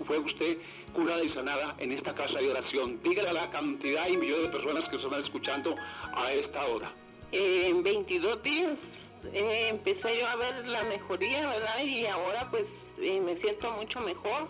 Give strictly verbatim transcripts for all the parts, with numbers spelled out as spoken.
fue usted curada y sanada en esta casa de oración. Dígale a la cantidad y millones de personas que se van escuchando a esta hora. Eh, en veintidós días eh, empecé yo a ver la mejoría, ¿verdad? Y ahora pues eh, me siento mucho mejor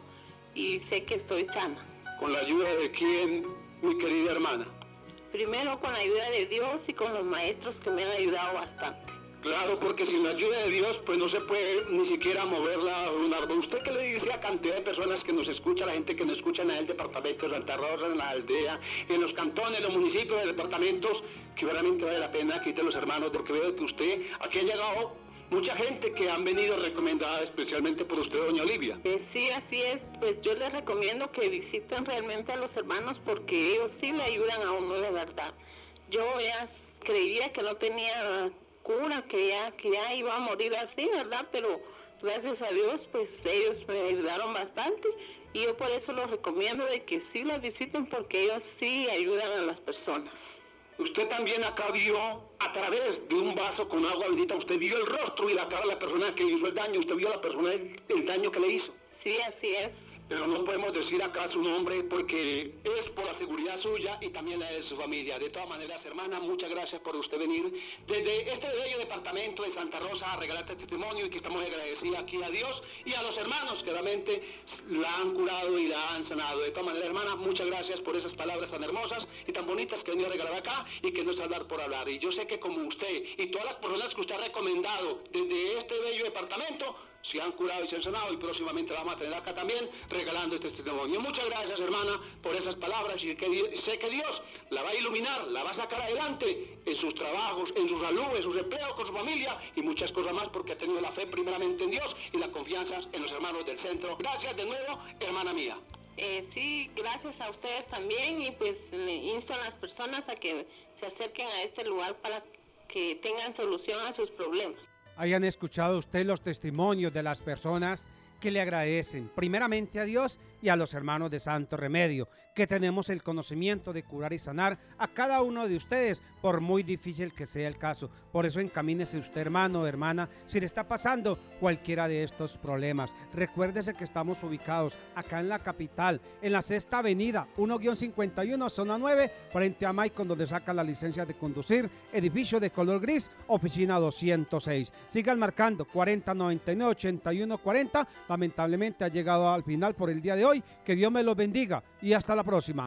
y sé que estoy sana. ¿Con la ayuda de quién, mi querida hermana? Primero con la ayuda de Dios y con los maestros que me han ayudado bastante. Claro, porque sin la ayuda de Dios, pues no se puede ni siquiera moverla un árbol. ¿Usted qué le dice a cantidad de personas que nos escucha, la gente que nos escucha en el departamento de Santa Rosa, en la aldea, en los cantones, en los municipios, en los departamentos, que realmente vale la pena que los hermanos, porque veo que usted, aquí ha llegado mucha gente que han venido recomendada especialmente por usted, doña Olivia. Eh, sí, así es. Pues yo les recomiendo que visiten realmente a los hermanos porque ellos sí le ayudan a uno de verdad. Yo ya creía que no tenía cura, que ya, que ya iba a morir así, ¿verdad? Pero gracias a Dios, pues ellos me ayudaron bastante y yo por eso los recomiendo de que sí los visiten porque ellos sí ayudan a las personas. Usted también acá vio a través de un vaso con agua bendita, usted vio el rostro y la cara de la persona que hizo el daño, usted vio a la persona el, el daño que le hizo. Sí, así es. Pero no podemos decir acá su nombre porque es por la seguridad suya y también la de su familia. De todas maneras, hermana, muchas gracias por usted venir desde este bello departamento de Santa Rosa a regalarte este testimonio y que estamos agradecidos aquí a Dios y a los hermanos que realmente la han curado y la han sanado. De todas maneras, hermana, muchas gracias por esas palabras tan hermosas y tan bonitas que venía a regalar acá y que no es hablar por hablar. Y yo sé que como usted y todas las personas que usted ha recomendado desde este bello departamento, se han curado y se han sanado y próximamente la vamos a tener acá también regalando este testimonio. Muchas gracias, hermana, por esas palabras y que sé que Dios la va a iluminar, la va a sacar adelante en sus trabajos, en su salud, en sus empleos, con su familia y muchas cosas más porque ha tenido la fe primeramente en Dios y la confianza en los hermanos del centro. Gracias de nuevo, hermana mía. Eh, sí, gracias a ustedes también y pues le insto a las personas a que se acerquen a este lugar para que tengan solución a sus problemas. Hayan escuchado usted los testimonios de las personas que le agradecen primeramente a Dios y a los hermanos de Santo Remedio, que tenemos el conocimiento de curar y sanar a cada uno de ustedes, por muy difícil que sea el caso. Por eso encamínese usted, hermano o hermana, si le está pasando cualquiera de estos problemas. Recuérdese que estamos ubicados acá en la capital, en la Sexta Avenida, uno cincuenta y uno, zona nueve, frente a Maicon, donde saca la licencia de conducir, edificio de color gris, oficina doscientos seis. Sigan marcando cuarenta noventa y nueve ochenta y uno cuarenta. Lamentablemente ha llegado al final por el día de hoy. Que Dios me los bendiga y hasta la próxima.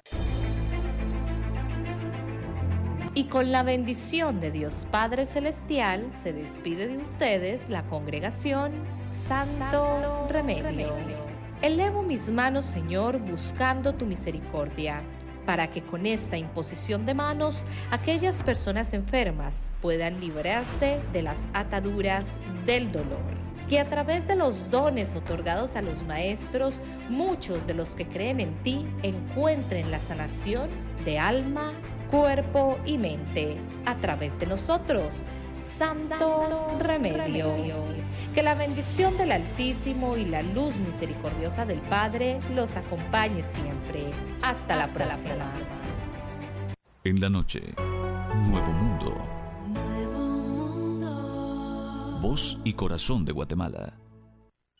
Y con la bendición de Dios Padre Celestial se despide de ustedes la congregación Santo, Santo Remedio. Remedio. Elevo mis manos, Señor, buscando tu misericordia, para que con esta imposición de manos aquellas personas enfermas puedan librarse de las ataduras del dolor. Que a través de los dones otorgados a los maestros, muchos de los que creen en ti encuentren la sanación de alma, cuerpo y mente a través de nosotros, Santo, Santo Remedio. Remedio. Que la bendición del Altísimo y la luz misericordiosa del Padre los acompañe siempre. Hasta, Hasta la próxima. La próxima. En la noche, Nuevo Mundo. Voz y corazón de Guatemala.